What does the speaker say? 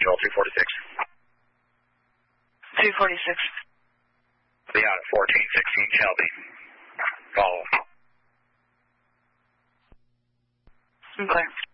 Joel 246. 246. Be out at 1416 Shelby. Follow. Okay.